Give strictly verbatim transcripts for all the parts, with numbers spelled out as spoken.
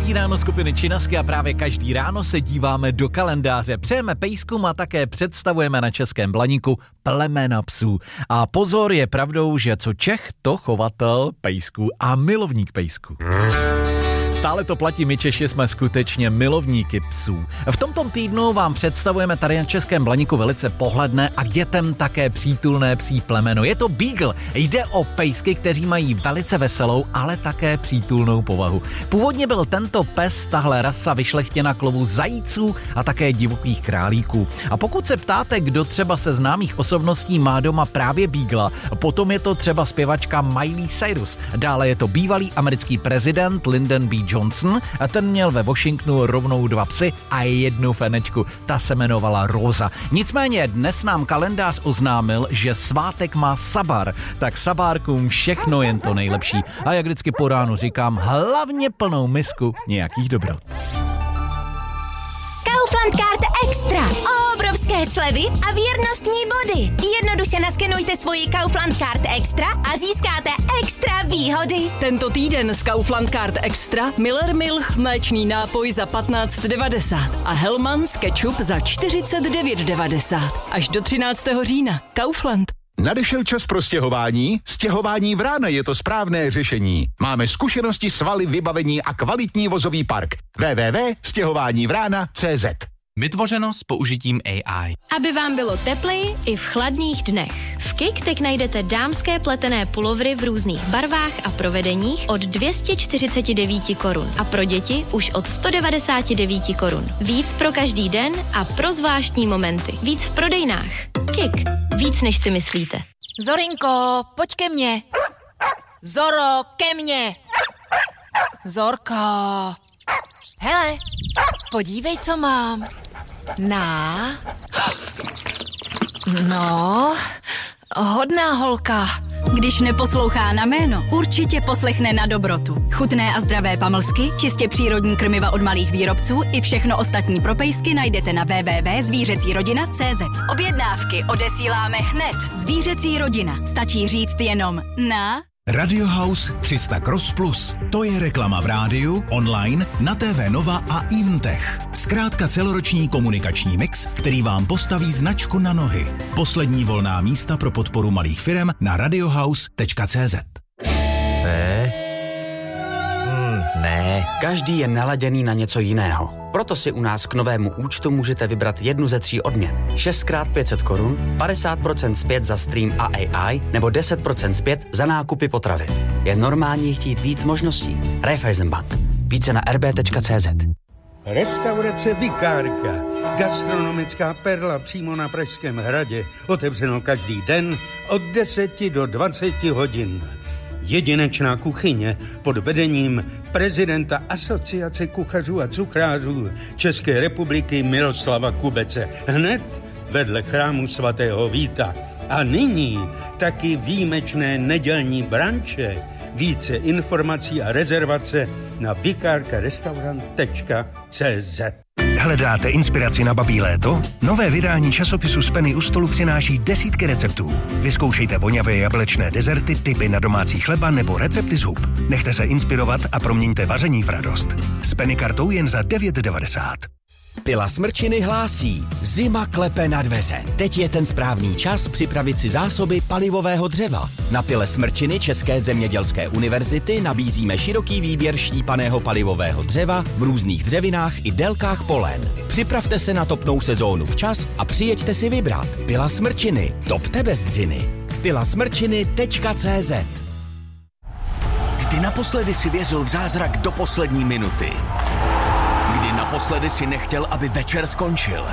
Každý ráno skupiny Činasky a právě každý ráno se díváme do kalendáře. Přejeme pejskům a také představujeme na Českém Blaníku plemena psů. A pozor, je pravdou, že co Čech, to chovatel pejsků a milovník pejsků. Stále to platí, my Češi jsme skutečně milovníky psů. V tomto týdnu vám představujeme tady na Českém Blaníku velice pohledné a k dětem také přítulné psí plemeno. Je to Beagle. Jde o pejsky, kteří mají velice veselou, ale také přítulnou povahu. Původně byl tento pes, tahle rasa, vyšlechtěna k lovu zajíců a také divokých králíků. A pokud se ptáte, kdo třeba se známých osobností má doma právě Beagla, potom je to třeba zpěvačka Miley Cyrus. Dále je to bývalý americký prezident Lyndon B. Johnson a ten měl ve Washingtonu rovnou dva psy a jednu fenečku. Ta se jmenovala Rosa. Nicméně dnes nám kalendář oznámil, že svátek má Sabar. Tak Sabárkům všechno jen to nejlepší. A jak vždycky po ránu říkám, hlavně plnou misku nějakých dobrot. Kaufland Card Extra. Obrovské slevy a věrnostní body. Jednoduše naskenujte svoji Kaufland Card Extra a získáte extra výhody. Tento týden s Kaufland Card Extra Miller Milch mléčný nápoj za patnáct devadesát a Hellmann's ketchup za čtyřicet devět devadesát. Až do třináctého října. Kaufland. Nadešel čas pro stěhování? Stěhování Vrána je to správné řešení. Máme zkušenosti, svaly, vybavení a kvalitní vozový park. w w w tečka stěhování vrána tečka c z. Vytvořeno s použitím A I. Aby vám bylo tepleji i v chladných dnech. V Kik najdete dámské pletené pulovry v různých barvách a provedeních od dvě stě čtyřicet devět korun a pro děti už od sto devadesát devět korun. Víc pro každý den a pro zvláštní momenty. Víc v prodejnách. Kik. Víc než si myslíte. Zorinko, pojď ke mně. Zoro, ke mně. Zorko. Hele, podívej, co mám. Na. No, hodná holka. Když neposlouchá na jméno, určitě poslechne na dobrotu. Chutné a zdravé pamlsky, čistě přírodní krmiva od malých výrobců i všechno ostatní pro pejsky najdete na w w w tečka zvířecí rodina tečka c z. Objednávky odesíláme hned. Zvířecí rodina. Stačí říct jenom na... Radio House tři sta Cross Plus. To je reklama v rádiu, online, na T V Nova a Eventech. Zkrátka celoroční komunikační mix, který vám postaví značku na nohy. Poslední volná místa pro podporu malých firem na radiohouse tečka c z. Ne. Hmm, ne. Každý je naladěný na něco jiného. Proto si u nás k novému účtu můžete vybrat jednu ze tří odměn. šestkrát pět set korun, padesát procent zpět za stream a A I nebo deset procent zpět za nákupy potravy. Je normální chtít víc možností. Raiffeisenbank. Více na r b tečka c z. Restaurace Vikárka. Gastronomická perla přímo na Pražském hradě. Otevřeno každý den od deseti do dvaceti hodin. Jedinečná kuchyně pod vedením prezidenta Asociace kuchařů a cuchrářů České republiky Miroslava Kubece. Hned vedle chrámu svatého Víta. A nyní taky výjimečné nedělní branče. Více informací a rezervace na vikárkarestaurant tečka c z. Hledáte inspiraci na babí léto? Nové vydání časopisu z Penny u stolu přináší desítky receptů. Vyzkoušejte voňavé jablečné dezerty, tipy na domácí chleba nebo recepty z hub. Nechte se inspirovat a proměňte vaření v radost. S Penny kartou jen za devět devadesát. Pila Smrčiny hlásí. Zima klepe na dveře. Teď je ten správný čas připravit si zásoby palivového dřeva. Na Pile Smrčiny České zemědělské univerzity nabízíme široký výběr štípaného palivového dřeva v různých dřevinách i délkách polen. Připravte se na topnou sezónu včas a přijeďte si vybrat. Pila Smrčiny. Topte bez dřiny. pila smrčiny tečka c z. Kdy naposledy si věřil v zázrak do poslední minuty? Kdy naposledy si nechtěl, aby večer skončil?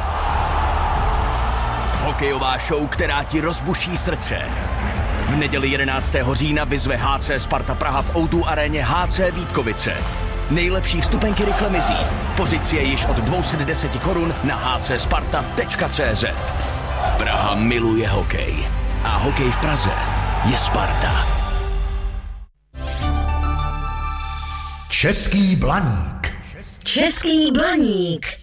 Hokejová show, která ti rozbuší srdce. V neděli jedenáctého října vyzve H C Sparta Praha v O dva aréně H C Vítkovice. Nejlepší vstupenky rychle mizí. Pořiď si je již od dvě stě deset korun na h c sparta tečka c z. Praha miluje hokej. A hokej v Praze je Sparta. Český Blaník. Český Blaník.